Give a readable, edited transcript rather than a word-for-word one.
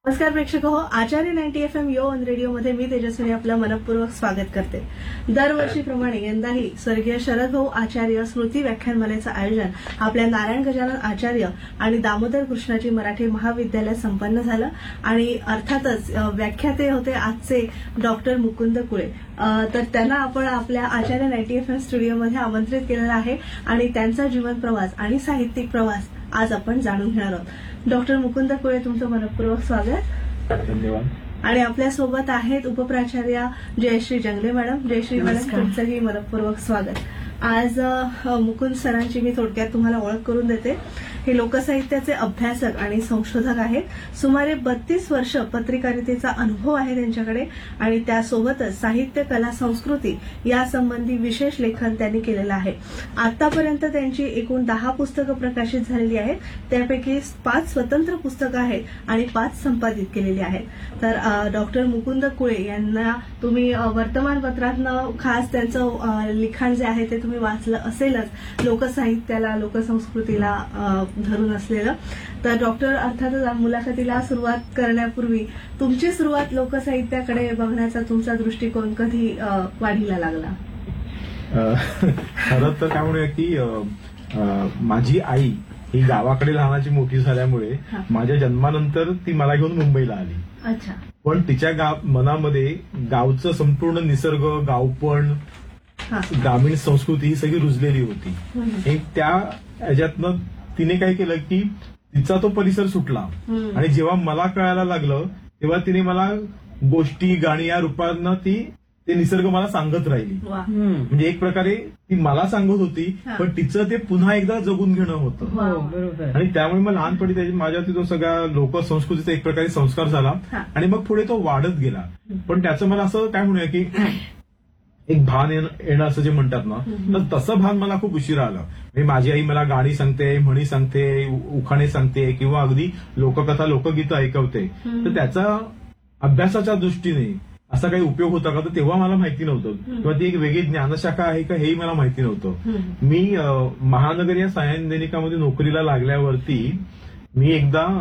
नमस्कार प्रेक्षक हो, आचार्य 90 FM यो ऑन रेडिओ मध्ये मी तेजस्विनी आपलं मनपूर्वक स्वागत करते. दरवर्षीप्रमाणे यंदाही स्वर्गीय शरद भाऊ आचार्य स्मृती व्याख्यानमालेचं आयोजन आपल्या नारायण गजानन आचार्य आणि दामोदर कृष्णाजी मराठी महाविद्यालयात संपन्न झालं आणि अर्थातच व्याख्याते होते आजचे डॉक्टर मुकुंद कुळे. तर त्यांना आपण आपल्या आचार्य 90 FM स्टुडिओमध्ये आमंत्रित केलेलं आहे आणि त्यांचा जीवन प्रवास आणि साहित्यिक प्रवास आज आपण जाणून घेणार आहोत. डॉक्टर मुकुंद कुळे, तुमचं मनपूर्वक स्वागत. धन्यवाद. आणि आपल्यासोबत आहेत उपप्राचार्या जयश्री जंगले मॅडम. जयश्री मॅडम, तुमचंही मनपूर्वक स्वागत. आज मुकुंद सरांची मी थोडक्यात तुम्हाला ओळख करून देते. हे लोकसाहित्याचे अभ्यासक आणि संशोधक आहेत. सुमारे 32 वर्ष पत्रकारितेचा अनुभव आहे त्यांच्याकडे आणि त्यासोबतच साहित्य, कला, संस्कृती यासंबंधी विशेष लेखन त्यांनी केलेलं आहे. आतापर्यंत त्यांची एकूण 10 पुस्तकं प्रकाशित झालेली आहेत. त्यापैकी 5 स्वतंत्र पुस्तकं आहेत आणि 5 संपादित केलेली आहेत. तर डॉक्टर मुकुंद कुळे यांना तुम्ही वर्तमानपत्रातनं खास त्यांचं लिखाण जे आहे ते तुम्ही वाचलं असेलच, लोकसाहित्याला, लोकसंस्कृतीला धरून असलेलं. तर डॉक्टर, अर्थातच मुलाखतीला सुरुवात करण्यापूर्वी तुमची सुरुवात लोकसाहित्याकडे बघण्याचा तुमचा दृष्टिकोन कधी वाढीला लागला? खरं तर काय म्हणूया की माझी आई ही गावाकडे लहानाची मोठी झाल्यामुळे माझ्या जन्मानंतर ती मला घेऊन मुंबईला आली. अच्छा. पण तिच्या मनामध्ये गावचं संपूर्ण निसर्ग, गावपण, ग्रामीण संस्कृती ही सगळी रुजलेली होती. त्या ह्याच्यातनं तिने काय केलं की तिचा तो परिसर सुटला आणि जेव्हा मला कळायला लागलं तेव्हा तिने मला गोष्टी, गाणी या रूपानं ते निसर्ग मला सांगत राहिली. म्हणजे एक प्रकारे ती मला सांगत होती, पण तिचं ते पुन्हा एकदा जगून घेणं होतं. आणि त्यामुळे मग लहानपणी माझ्यावरती तो सगळ्या लोकसंस्कृतीचा एक प्रकारे संस्कार झाला आणि मग पुढे तो वाढत गेला. पण त्याचं मला असं काय म्हणूया की एक भान येणं असं जे म्हणतात ना, तर तसं भान मला खूप उशिरा आलं. म्हणजे माझी आई मला गाणी सांगते, म्हणी सांगते, उखाणे सांगते किंवा अगदी लोककथा, लोकगीतं ऐकवते. तर त्याचा अभ्यासाच्या दृष्टीने असा काही उपयोग होता का, तर तेव्हा मला माहिती नव्हतं. किंवा ती एक वेगळी ज्ञानशाखा आहे का हेही मला माहिती नव्हतं. मी महानगर या सायन दैनिकामध्ये नोकरीला लागल्यावरती मी एकदा